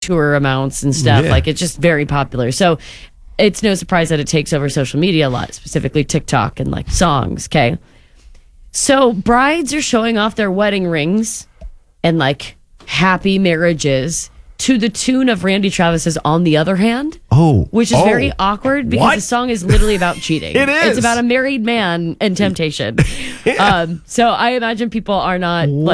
tour amounts and stuff. Yeah. Like, it's just very popular. So it's no surprise that it takes over social media a lot, specifically TikTok and like songs. Okay. So brides are showing off their wedding rings and like happy marriages to the tune of Randy Travis's On the Other Hand. Which is very awkward because the song is literally about cheating. It is. It's about a married man and temptation. So I imagine people are not like